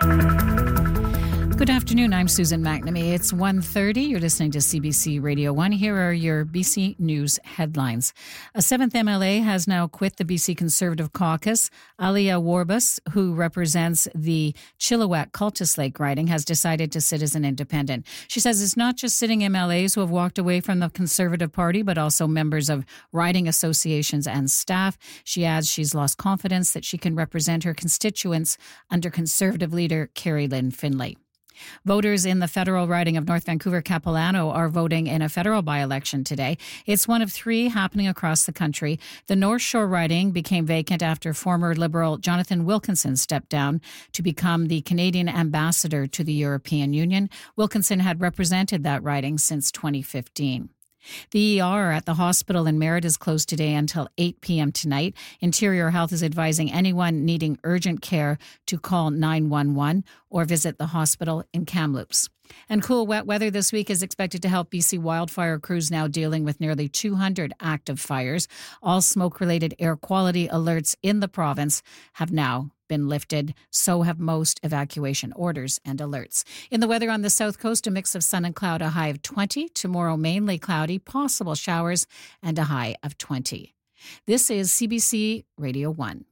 Good afternoon. I'm Susan McNamee. It's 1:30. You're listening to CBC Radio 1. Here are your BC News headlines. A 7th MLA has now quit the BC Conservative Caucus. Alia Warbus, who represents the Chilliwack Cultus Lake riding, has decided to sit as an independent. She says it's not just sitting MLAs who have walked away from the Conservative Party, but also members of riding associations and staff. She adds she's lost confidence that she can represent her constituents under Conservative leader Carrie Lynn Finlay. Voters in the federal riding of North Vancouver-Capilano are voting in a federal by-election today. It's one of 3 happening across the country. The North Shore riding became vacant after former Liberal Jonathan Wilkinson stepped down to become the Canadian ambassador to the European Union. Wilkinson had represented that riding since 2015. The ER at the hospital in Merritt is closed today until 8 p.m. tonight. Interior Health is advising anyone needing urgent care to call 911 or visit the hospital in Kamloops. And cool, wet weather this week is expected to help BC wildfire crews now dealing with nearly 200 active fires. All smoke-related air quality alerts in the province have now been lifted. So have most evacuation orders and alerts. In the weather on the south coast, a mix of sun and cloud, a high of 20. Tomorrow, mainly cloudy, possible showers, and a high of 20. This is CBC Radio 1.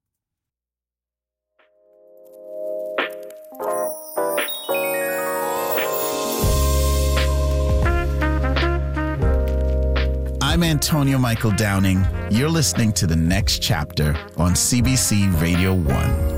I'm Antonio Michael Downing. You're listening to The Next Chapter on CBC Radio 1.